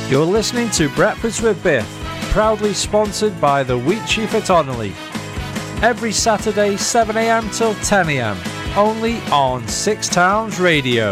You're listening to Breakfast with Biff, proudly sponsored by the Wheat Chief at Onley. Every Saturday, 7am till 10am, only on Six Towns Radio.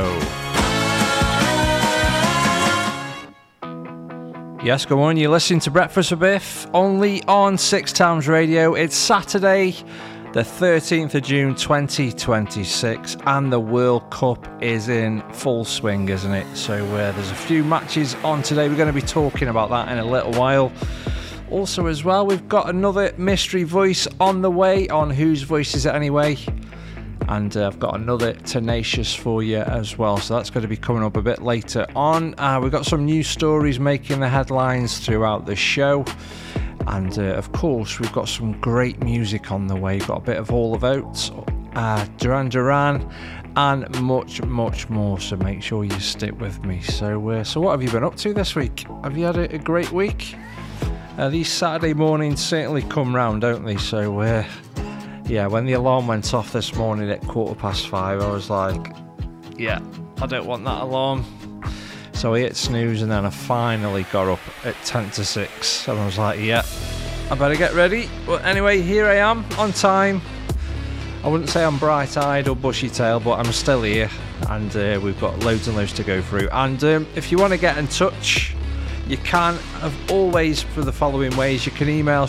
Yes, go on, you're listening to Breakfast with Biff, only on Six Towns Radio. It's Saturday, the 13th of June 2026, and the World Cup is in full swing, isn't it? So there's a few matches on today. We're going to be talking about that in a little while. Also as well, we've got another mystery voice on the way on Whose Voice Is It Anyway? And I've got another Tenacious for you as well, so that's going to be coming up a bit later on. We've got some news stories making the headlines throughout the show. And of course, we've got some great music on the way. Got a bit of All of Oates, Duran Duran, and much, much more. So make sure you stick with me. So what have you been up to this week? Have you had a great week? These Saturday mornings certainly come round, don't they? So yeah, when the alarm went off this morning at 5:15, I was like, yeah, I don't want that alarm. So I hit snooze, and then I finally got up at 10 to 6, and I was like, yeah, I better get ready. But anyway, here I am, on time. I wouldn't say I'm bright-eyed or bushy-tailed, but I'm still here, and we've got loads and loads to go through. And if you want to get in touch, you can, as always, for the following ways. You can email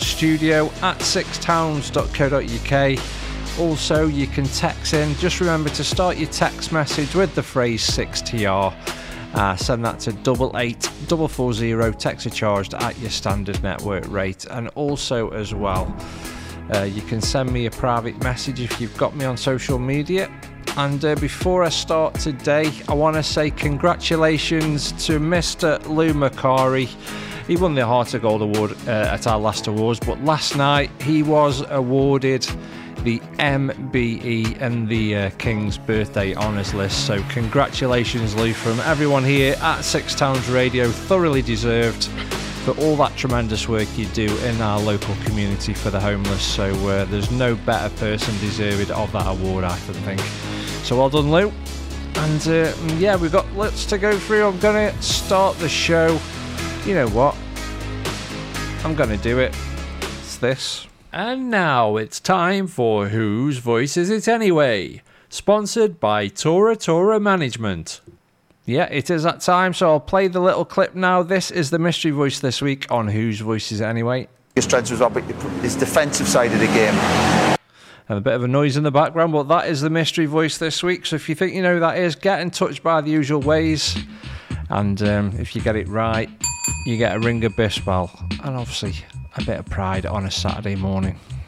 studio@sixtowns.co.uk. Also, you can text in. Just remember to start your text message with the phrase 6TR. Send that to 88440. Text are charged at your standard network rate. And also as well, you can send me a private message if you've got me on social media. And before I start today, I want to say congratulations to Mr. Lou Macari. He won the Heart of Gold Award at our last awards, but last night he was awarded the MBE and the King's Birthday Honours List. So congratulations, Lou, from everyone here at Six Towns Radio. Thoroughly deserved for all that tremendous work you do in our local community for the homeless. So there's no better person deserved of that award, I think. So well done, Lou. And yeah, we've got lots to go through. I'm going to start the show. You know what? I'm going to do it. It's this. And now it's time for Whose Voice Is It Anyway? Sponsored by Tora Management. Yeah, it is that time, so I'll play the little clip now. This is the mystery voice this week on Whose Voice Is It Anyway? Your strength was his defensive side of the game. And a bit of a noise in the background, but that is the mystery voice this week. So if you think you know who that is, get in touch by the usual ways. And if you get it right, you get a ring of Bisbal. And obviously a bit of pride on a Saturday morning.